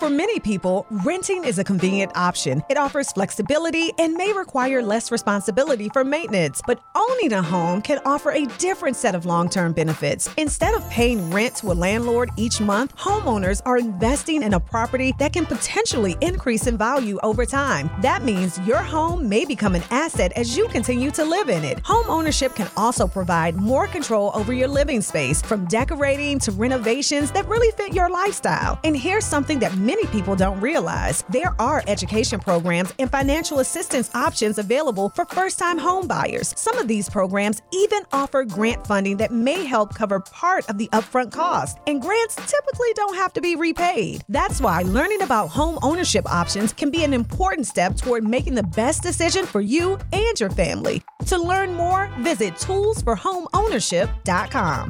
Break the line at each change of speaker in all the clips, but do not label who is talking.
For many people, renting is a convenient option. It offers flexibility and may require less responsibility for maintenance. But owning a home can offer a different set of long-term benefits. Instead of paying rent to a landlord each month, homeowners are investing in a property that can potentially increase in value over time. That means your home may become an asset as you continue to live in it. Home ownership can also provide more control over your living space, from decorating to renovations that really fit your lifestyle. And here's something that many people don't realize. There are education programs and financial assistance options available for first-time home buyers. Some of these programs even offer grant funding that may help cover part of the upfront cost. And grants typically don't have to be repaid. That's why learning about home ownership options can be an important step toward making the best decision for you and your family. To learn more, visit toolsforhomeownership.com.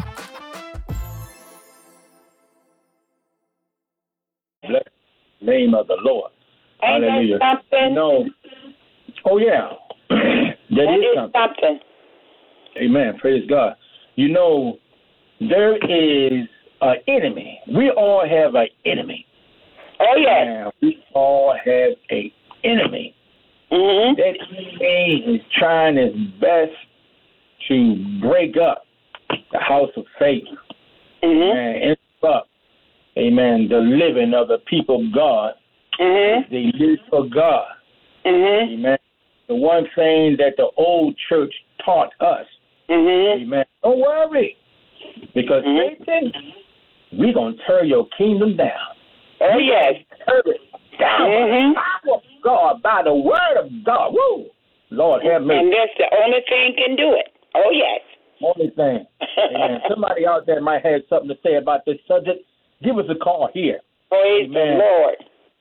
Bless the name of the Lord.
Ain't
Hallelujah.
that something?
No. Oh, yeah. That is something. Amen. Praise God. You know, there is an enemy. We all have an enemy.
Oh, yes.
And we all have an enemy.
Mm-hmm.
That enemy is trying his best to break up the house of faith.
Mm-hmm.
And interrupt, amen, the living of the people of God.
Mm-hmm.
They live for God.
Mm-hmm.
Amen. The one thing that the old church taught us.
Mm-hmm.
Amen. Don't worry. Because Satan, we're going to tear your kingdom down.
Oh, yes.
Tear it down by the power of God, by the word of God. Woo! Lord have mercy.
And that's the only thing can do it. Oh, yes.
Only thing. Amen. Somebody out there might have something to say about this subject. Give us a call here.
Praise the Lord.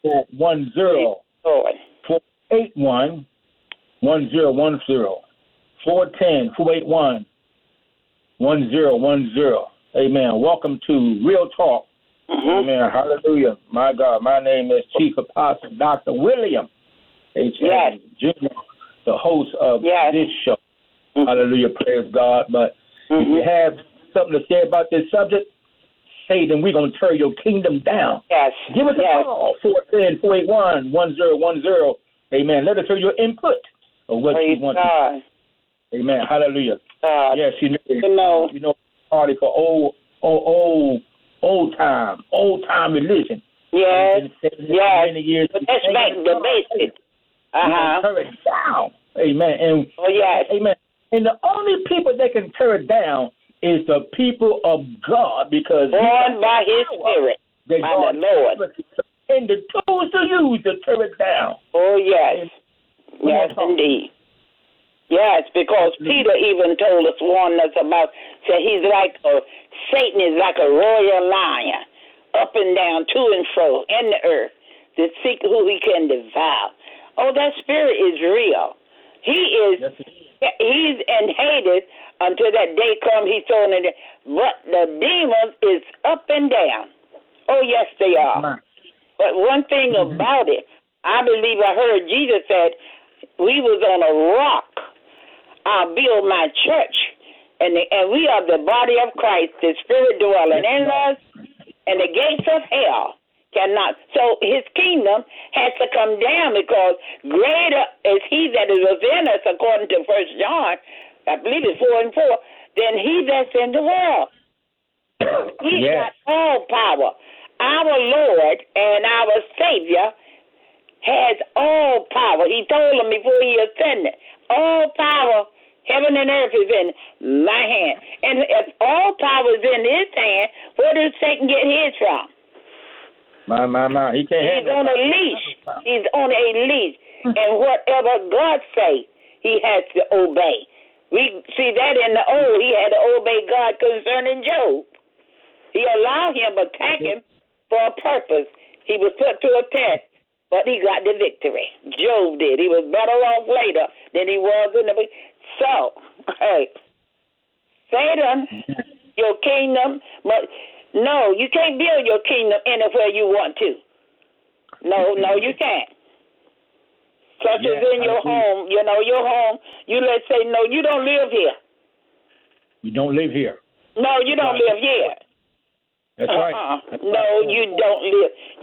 410-481-1010. 410-481-1010. Amen. Welcome to Real Talk. Amen. Hallelujah. My God. My name is Chief Apostle Dr. William H.
Yes.
Jr., the host of this show. Hallelujah. Praise God. But if you have something to say about this subject, say then we're going to tear your kingdom down.
Yes.
Give us a call, 410-481-1010. Amen. Let us hear your input of what you want to. Amen. Hallelujah. Yes, you know, party for old time religion.
Yes.
Many years.
But that's back the basics.
Tear it down. Amen. And amen. And the only people that can tear it down is the people of God, because
born by His Spirit, by the Lord,
and the tools to use to tear it down.
Oh yes, yes indeed. Yes, because Peter even told us, warned us about, said Satan is like a royal lion, up and down, to and fro in the earth, to seek who he can devour. Oh, that spirit is real. He's in Hades until that day comes, he's thrown in there. But the demons is up and down. Oh, yes, they are. But one thing about it, I believe I heard Jesus said, we was on a rock. I'll build my church. And we are the body of Christ, the Spirit dwelling in us, and the gates of hell cannot. So his kingdom has to come down, because greater is he that is within us, according to 1 John, I believe it's 4:4, than he that's in the world. He's got all power. Our Lord and our Savior has all power. He told him before he ascended, all power, heaven and earth, is in my hand. And if all power is in his hand, where does Satan get his from?
My. He can't
He's on a leash. He's on a leash. And whatever God say, he has to obey. We see that in the old. He had to obey God concerning Job. He allowed him to attack him for a purpose. He was put to a test, but he got the victory. Job did. He was better off later than he was in the beginning. So, hey, Satan, your kingdom, but no, you can't build your kingdom anywhere you want to. No, you can't. Such as in your home, your home, you let's say, no, you don't live here.
You don't live here.
No, you don't live here.
That's right.
No, you don't live.